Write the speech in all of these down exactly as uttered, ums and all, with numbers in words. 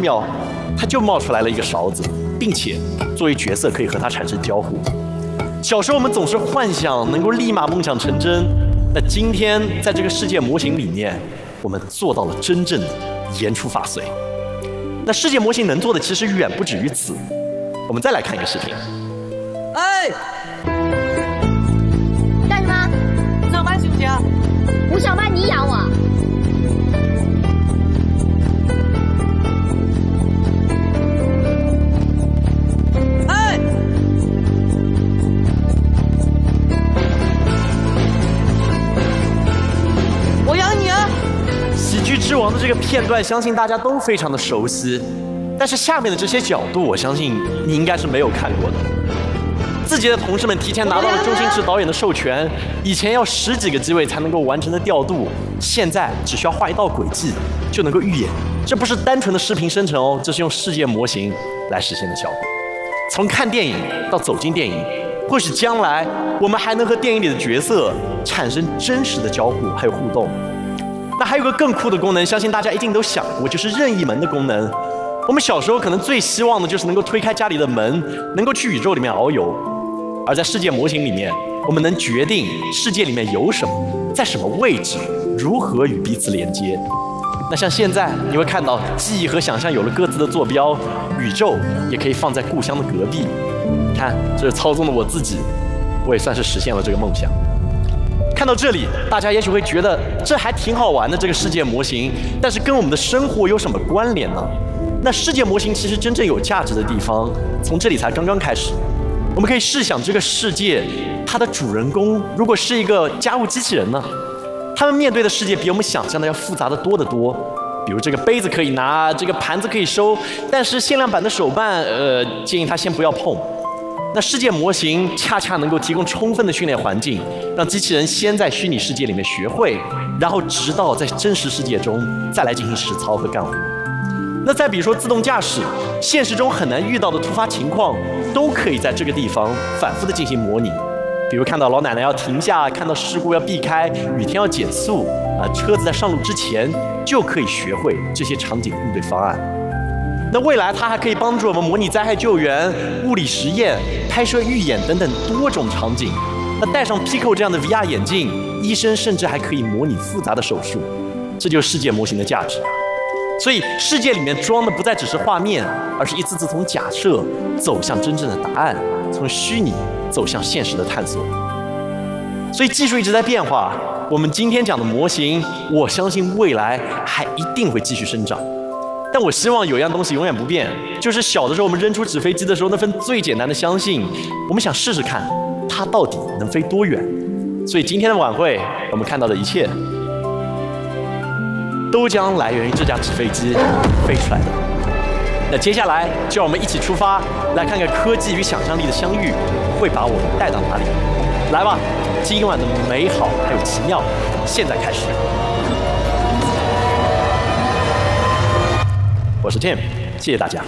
秒，它就冒出来了一个勺子，并且作为角色可以和它产生交互。小时候我们总是幻想能够立马梦想成真，那今天在这个世界模型里面，我们做到了真正的言出法随。那世界模型能做的其实远不止于此。我们再来看一个视频。 哎， 干什么？ 上班行不行？ 不上班你养我？ 哎，我养你啊！ 喜剧之王的这个片段，相信大家都非常的熟悉。但是下面的这些角度，我相信你应该是没有看过的。字节的同事们提前拿到了周星驰导演的授权，以前要十几个机位才能够完成的调度，现在只需要画一道轨迹就能够预演。这不是单纯的视频生成哦，这是用世界模型来实现的效果。从看电影到走进电影，或许将来我们还能和电影里的角色产生真实的交互还有互动。那还有个更酷的功能，相信大家一定都想过，就是任意门的功能。我们小时候可能最希望的就是能够推开家里的门，能够去宇宙里面遨游。而在世界模型里面，我们能决定世界里面有什么，在什么位置，如何与彼此连接。那像现在，你会看到记忆和想象有了各自的坐标，宇宙也可以放在故乡的隔壁。看，这是操纵的我自己，我也算是实现了这个梦想。看到这里，大家也许会觉得这还挺好玩的这个世界模型，但是跟我们的生活有什么关联呢？那世界模型其实真正有价值的地方，从这里才刚刚开始。我们可以试想，这个世界，它的主人公如果是一个家务机器人呢？他们面对的世界比我们想象的要复杂的多得多。比如这个杯子可以拿，这个盘子可以收，但是限量版的手办，呃，建议他先不要碰。那世界模型恰恰能够提供充分的训练环境，让机器人先在虚拟世界里面学会，然后直到在真实世界中再来进行实操和干活。那再比如说自动驾驶，现实中很难遇到的突发情况，都可以在这个地方反复的进行模拟。比如看到老奶奶要停下，看到事故要避开，雨天要减速，啊，车子在上路之前就可以学会这些场景的应对方案。那未来它还可以帮助我们模拟灾害救援、物理实验、拍摄预演等等多种场景。那戴上 Pico 这样的 V R 眼镜，医生甚至还可以模拟复杂的手术。这就是世界模型的价值。所以世界里面装的不再只是画面，而是一次次从假设走向真正的答案，从虚拟走向现实的探索。所以技术一直在变化，我们今天讲的模型，我相信未来还一定会继续生长。但我希望有样东西永远不变，就是小的时候我们扔出纸飞机的时候那份最简单的相信，我们想试试看它到底能飞多远。所以今天的晚会，我们看到的一切都将来源于这架纸飞机飞出来的。那接下来就让我们一起出发，来看看科技与想象力的相遇会把我们带到哪里。来吧，今晚的美好还有奇妙，现在开始。我是 Tim， 谢谢大家。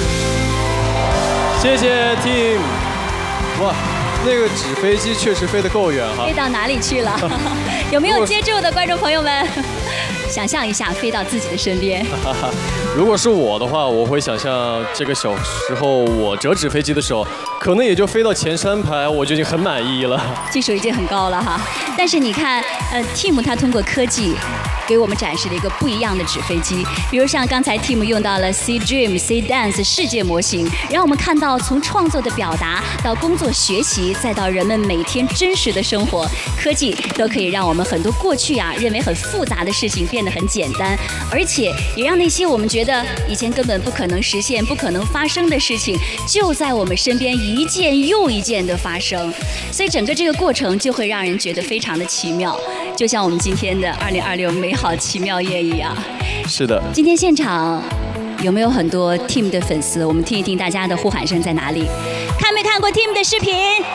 谢谢 Tim。哇，那个纸飞机确实飞得够远哈。 飞到哪里去了？有没有接住的观众朋友们？想象一下，飞到自己的身边。 如果是我的话，我会想象这个小时候我折纸飞机的时候，可能也就飞到前三排，我就已经很满意了。 技术已经很高了哈，但是你看，呃 ，Tim 他通过科技给我们展示了一个不一样的纸飞机，比如像刚才 Tim 用到了 C Dream、C Dance 世界模型，让我们看到从创作的表达到工作学习，再到人们每天真实的生活，科技都可以让我们很多过去啊认为很复杂的事情变得很简单，而且也让那些我们觉得以前根本不可能实现、不可能发生的事情，就在我们身边一件又一件的发生。所以整个这个过程就会让人觉得非常的奇妙，就像我们今天的二零二六美好奇妙夜一样。 是的。 今天现场有没有很多 Tim 的粉丝？我们听一听大家的呼喊声在哪里？看没看过 Tim 的视频？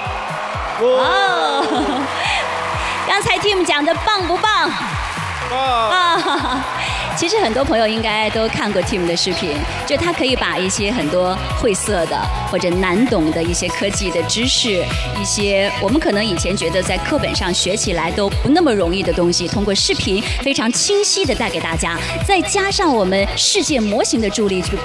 哦，刚才 Tim 讲的棒不棒？啊！其实很多朋友应该都看过 Tim 的视频，就他可以把一些很多晦涩的或者难懂的一些科技的知识，一些我们可能以前觉得在课本上学起来都不那么容易的东西，通过视频非常清晰的带给大家，再加上我们世界模型的助力，